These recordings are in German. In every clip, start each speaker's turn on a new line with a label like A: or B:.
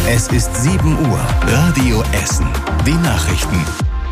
A: Es ist 7 Uhr. Radio Essen. Die Nachrichten.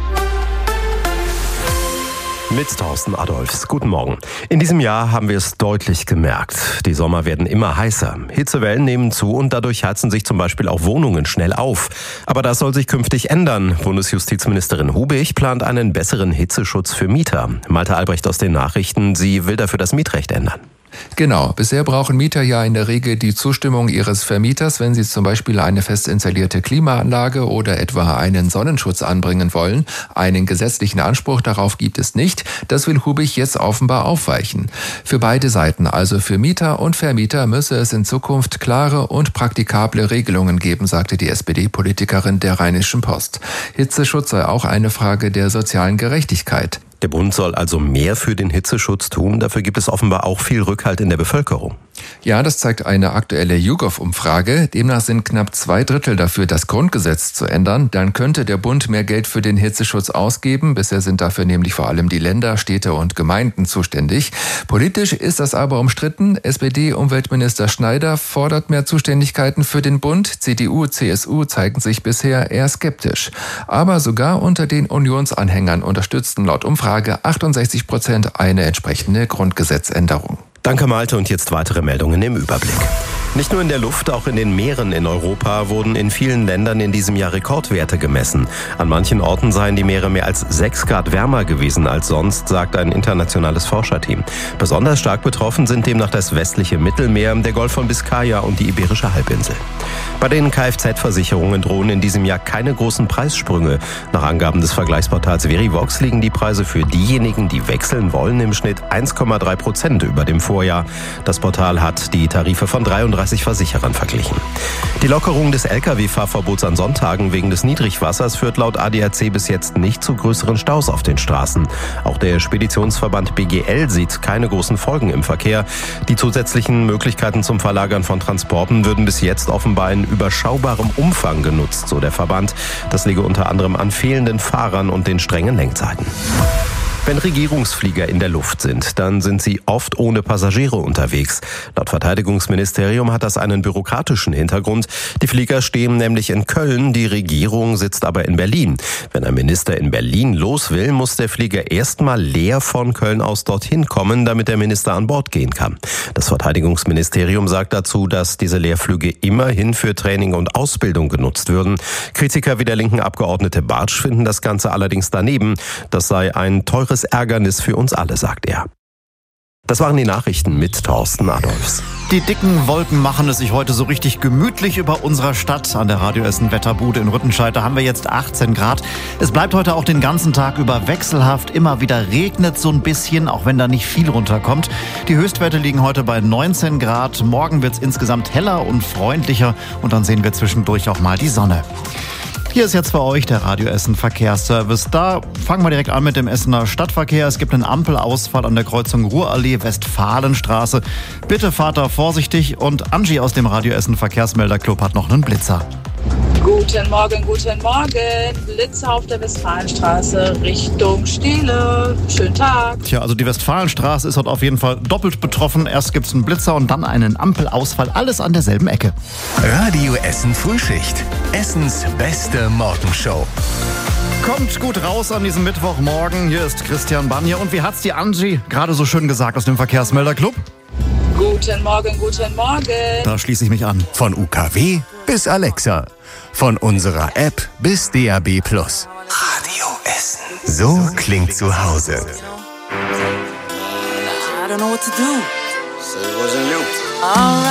B: Mit Thorsten Adolfs. Guten Morgen. In diesem Jahr haben wir es deutlich gemerkt. Die Sommer werden immer heißer. Hitzewellen nehmen zu und dadurch heizen sich zum Beispiel auch Wohnungen schnell auf. Aber das soll sich künftig ändern. Bundesjustizministerin Hubig plant einen besseren Hitzeschutz für Mieter. Malte Albrecht aus den Nachrichten. Sie will dafür das Mietrecht ändern.
C: Genau. Bisher brauchen Mieter ja in der Regel die Zustimmung ihres Vermieters, wenn sie zum Beispiel eine fest installierte Klimaanlage oder etwa einen Sonnenschutz anbringen wollen. Einen gesetzlichen Anspruch darauf gibt es nicht. Das will Hubig jetzt offenbar aufweichen. Für beide Seiten, also für Mieter und Vermieter, müsse es in Zukunft klare und praktikable Regelungen geben, sagte die SPD-Politikerin der Rheinischen Post. Hitzeschutz sei auch eine Frage der sozialen Gerechtigkeit.
B: Der Bund soll also mehr für den Hitzeschutz tun. Dafür gibt es offenbar auch viel Rückhalt in der Bevölkerung.
C: Ja, das zeigt eine aktuelle YouGov-Umfrage. Demnach sind knapp 2/3 dafür, das Grundgesetz zu ändern. Dann könnte der Bund mehr Geld für den Hitzeschutz ausgeben. Bisher sind dafür nämlich vor allem die Länder, Städte und Gemeinden zuständig. Politisch ist das aber umstritten. SPD-Umweltminister Schneider fordert mehr Zuständigkeiten für den Bund. CDU, CSU zeigen sich bisher eher skeptisch. Aber sogar unter den Unionsanhängern unterstützten laut Umfrage 68% eine entsprechende Grundgesetzänderung.
B: Danke Malte und jetzt weitere Meldungen im Überblick. Nicht nur in der Luft, auch in den Meeren in Europa wurden in vielen Ländern in diesem Jahr Rekordwerte gemessen. An manchen Orten seien die Meere mehr als 6 Grad wärmer gewesen als sonst, sagt ein internationales Forscherteam. Besonders stark betroffen sind demnach das westliche Mittelmeer, der Golf von Biskaya und die Iberische Halbinsel. Bei den Kfz-Versicherungen drohen in diesem Jahr keine großen Preissprünge. Nach Angaben des Vergleichsportals Verivox liegen die Preise für diejenigen, die wechseln wollen, im Schnitt 1,3% über dem Vorjahr. Das Portal hat die Tarife von 33 Versicherern verglichen. Die Lockerung des Lkw-Fahrverbots an Sonntagen wegen des Niedrigwassers führt laut ADAC bis jetzt nicht zu größeren Staus auf den Straßen. Auch der Speditionsverband BGL sieht keine großen Folgen im Verkehr. Die zusätzlichen Möglichkeiten zum Verlagern von Transporten würden bis jetzt offenbar in überschaubarem Umfang genutzt, so der Verband. Das liege unter anderem an fehlenden Fahrern und den strengen Lenkzeiten. Wenn Regierungsflieger in der Luft sind, dann sind sie oft ohne Passagiere unterwegs. Laut Verteidigungsministerium hat das einen bürokratischen Hintergrund. Die Flieger stehen nämlich in Köln, die Regierung sitzt aber in Berlin. Wenn ein Minister in Berlin los will, muss der Flieger erstmal leer von Köln aus dorthin kommen, damit der Minister an Bord gehen kann. Das Verteidigungsministerium sagt dazu, dass diese Leerflüge immerhin für Training und Ausbildung genutzt würden. Kritiker wie der linken Abgeordnete Bartsch finden das Ganze allerdings daneben. Das sei ein teures Ärgernis für uns alle, sagt er. Das waren die Nachrichten mit Thorsten Adolfs.
D: Die dicken Wolken machen es sich heute so richtig gemütlich über unserer Stadt. An der Radio Essen Wetterbude in Rüttenscheid, da haben wir jetzt 18 Grad. Es bleibt heute auch den ganzen Tag über wechselhaft. Immer wieder regnet so ein bisschen, auch wenn da nicht viel runterkommt. Die Höchstwerte liegen heute bei 19 Grad. Morgen wird es insgesamt heller und freundlicher und dann sehen wir zwischendurch auch mal die Sonne. Hier ist jetzt für euch der Radio Essen Verkehrsservice. Da fangen wir direkt an mit dem Essener Stadtverkehr. Es gibt einen Ampelausfall an der Kreuzung Ruhrallee Westfalenstraße. Bitte fahrt da vorsichtig. Und Angie aus dem Radio Essen Verkehrsmelderclub hat noch einen Blitzer.
E: Guten Morgen, guten Morgen. Blitzer auf der Westfalenstraße Richtung Steele. Schönen Tag.
D: Tja, also die Westfalenstraße ist heute auf jeden Fall doppelt betroffen. Erst gibt's einen Blitzer und dann einen Ampelausfall. Alles an derselben Ecke.
A: Radio Essen Frühschicht. Essens beste Morgenshow.
D: Kommt gut raus an diesem Mittwochmorgen. Hier ist Christian Banier. Und wie hat's die Angie gerade so schön gesagt aus dem Verkehrsmelderclub?
E: Guten Morgen, guten Morgen.
D: Da schließe ich mich an.
A: Von UKW bis Alexa. Von unserer App bis DAB+. Radio Essen. So klingt zu Hause.
F: I don't know what to do. So it wasn't you. All right.